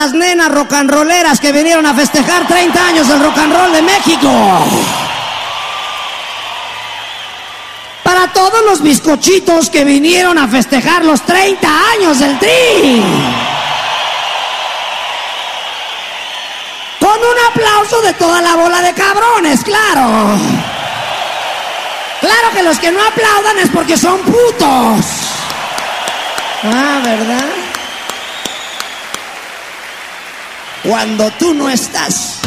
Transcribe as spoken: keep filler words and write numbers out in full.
Las nenas rock and rolleras que vinieron a festejar treinta años del rock and roll de México. Para todos los bizcochitos que vinieron a festejar los treinta años del Tri. Con un aplauso de toda la bola de cabrones, claro. Claro que los que no aplaudan es porque son putos. Ah, ¿verdad? Cuando tú no estás,